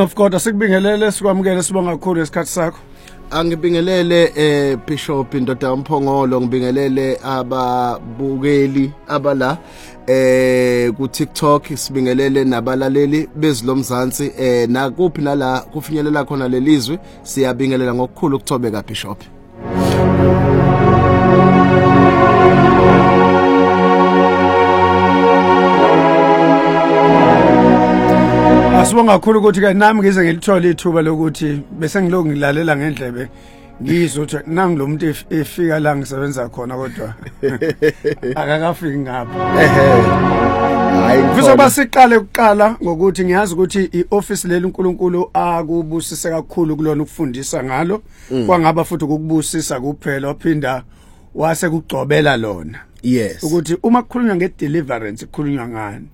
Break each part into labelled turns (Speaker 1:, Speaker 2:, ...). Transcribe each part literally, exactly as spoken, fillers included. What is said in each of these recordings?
Speaker 1: of God asikubingelele sikwamukele sibonga kakhulu esikhathi sakho.
Speaker 2: Angibingelele eh Bishop Ndoda Mphongolo, ngibingelele ababukeli abala eh ku TikTok, sibingelele nabalaleli bezilomzansi eh nakuphi nala kufinyelela khona lelizwe, siyabingelela ngokukhulu ukuthobeka Bishop.
Speaker 1: Asibonga kakhulu ukuthi ke nami ngize ngilithola ithuba lokuthi bese ngiloko ngilalela ngendlebe ngizwe ukuthi nangi lo muntu efika la ngisebenza khona kodwa akakafiki ngapha.
Speaker 2: Ehe.
Speaker 1: Hayi mfisa basiqale ukuqala ngokuthi ngiyazi ukuthi ioffice leli uNkulunkulu akubusise kakhulu kulona ukufundisa ngalo, kwangaba futhi ukubusisa kuphela ophinda wase kugcobela lona.
Speaker 2: Yes.
Speaker 1: Ukuthi uma kukhulunywa ngedeliverance kukhulunywa ngani?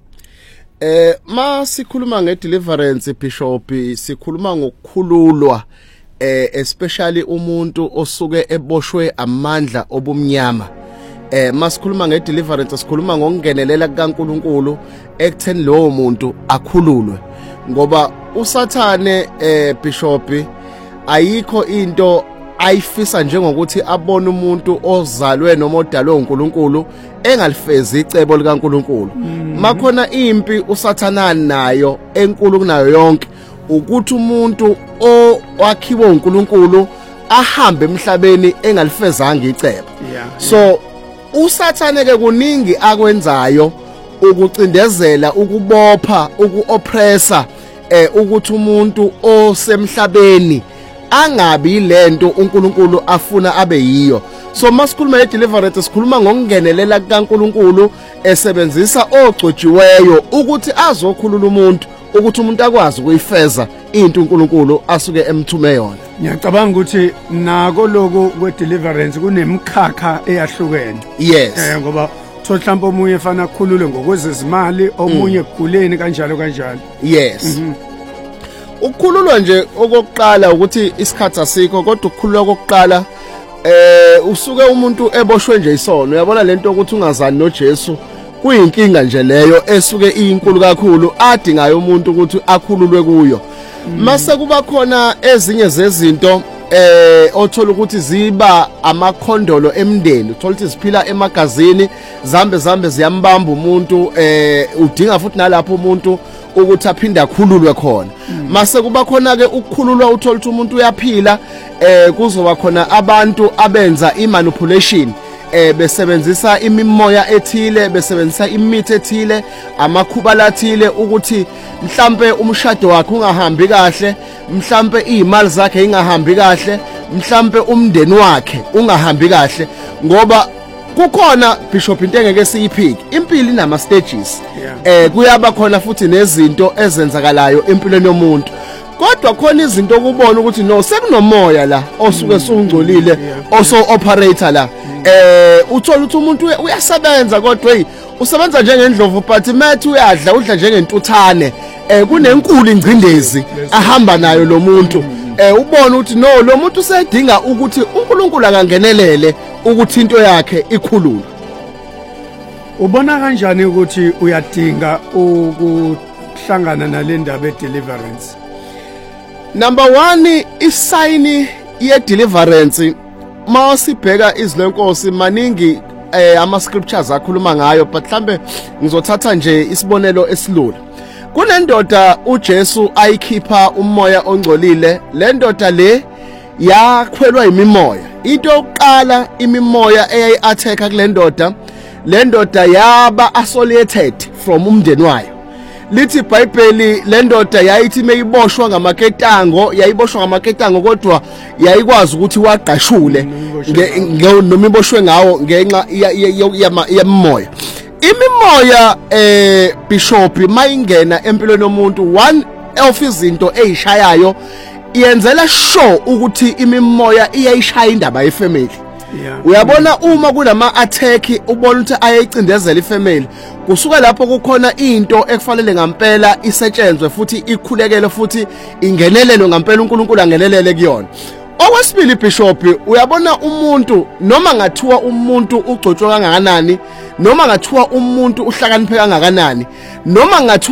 Speaker 2: Eh ma sikhuluma ngedeliverance Bishop, sikhuluma ngokukhululwa eh especially umuntu osuke eboshwe amandla obumnyama. Eh masikhuluma ngedeliverance sikhuluma ngokungenelela kuNkulunkulu ekutheni lowo muntu akhululwe, ngoba usathane eh Bishop ayikho into ayifisa njengokuthi abone umuntu ozalwe noma odalwe uNkulunkulu engalifezi icebo likaNkulunkulu. Makhona impi usathana nayo enkulu kunayo yonke ukuthi umuntu owakhiwe uNkulunkulu ahambe emhlabeni engalifezanga icebo. So usathane ke kuningi akwenzayo ukucindezela, ukubopha, ukuoppressa eh ukuthi umuntu osemhlabeni angabi lento uNkulunkulu afuna abe yiyo. So masikhuluma ngedeliverance sikhuluma ngokungenelela kuNkulunkulu esebenzisa ogcotshiweyo ukuthi azokhulula umuntu, ukuthi umuntu akwazi ukuyifeza into uNkulunkulu asuke emthume yona.
Speaker 1: Ngiyacabanga ukuthi nako lokho kwedeliverance kunemkhakha eyahlukene.
Speaker 2: Yes.
Speaker 1: Eh ngoba thola mhlawumbe omunye efana akhulule ngokwezezimali, omunye eguleni kanjalo kanjalo.
Speaker 2: Yes. Ukukhululwa nje okokuqala ukuthi isikhathi asikho, kodwa ukukhululwa kokuqala eh usuke umuntu eboshwe nje isono. Uyabona lento ukuthi ungazani noJesu kuyinkinga nje leyo esuke iyinkulu kakhulu adingayo umuntu ukuthi akhululwe kuyo. Mase kuba khona ezinye zezinto eh othola ukuthi ziba amakhondolo emndeni, uthola ukuthi ziphila emagazini, zambe zambe ziyambamba umuntu, eh udinga futhi nalapho umuntu ukuthi aphinde akhululwe khona. Mase kuba khona ke ukukhululwa uthola ukuthi umuntu uyaphila, eh kuzoba khona abantu abenza imanipulation, eh besebenzisa imimoya ethile, besebenzisa imithi ethile, amakhuba lathile ukuthi mhlambe umshado wakhe ungahambi kahle, mhlambe izimali zakhe ingahambi kahle, mhlambe umndeni wakhe ungahambi kahle, ngoba kukhona Bishop into engeke siyiphiki. Impilo inama stages. Eh kuyaba khona futhi nezinto ezenzakalayo empilweni yomuntu. Kodwa khona izinto ukubona ukuthi no sekunomoya la osuke sungcolile oso operator la. Eh uthola ukuthi umuntu uyasebenza kodwa hey usebenza njengendlovu but mathi uyadla udla njengentuthane. Eh kunenkulu ingcindezi ahamba nayo lo muntu. Eh ubona ukuthi no lo muntu usedinga ukuthi uNkulunkulu akangenelele ukuthi into yakhe ikhululwe.
Speaker 1: Ubona kanjani ukuthi uyadinga ukuhlangana nalendaba edeliverance?
Speaker 2: Number one, isayini ye deliverance mawasibheka izilonkosi maningi eh ama scriptures akhuluma ngayo, but mhlambe ngizothatha nje isibonelo esilula. Kunendoda uJesu ayikhipha umoya ongcolile. Le ndoda le yakhwelwa imimoya. Into yokuqala imimoya eyayi-attack kule ndoda, le ndoda yaba isolated from umndeni wayo. Lithi iBhayibheli le ndoda yayithi meyiboshwa ngamaketango, yayiboshwa ngamaketango kodwa yayikwazi ukuthi waqashule noma iboshwe ngawo ngenxa yemimoya. Imimoya eh Bishop mayingena empilweni yomuntu, one of izinto eyishayayo iyenzela sure ukuthi imimoya iyayishaya indaba yefamily. Uyabona uma kunama attack ubona ukuthi ayayicindezela ifamily, kusuka lapho kukhona into ekufanele ngempela isetshenzwe futhi ikhulekele futhi ingenelelo ngempela uNkulunkulu angenelele kuyona. Okwesibili Bishop, uyabona umuntu noma ngathiwa umuntu ugcotshwa kangakanani, noma ngathiwa umuntu uhlakaniphe kangakanani, noma ngathiwa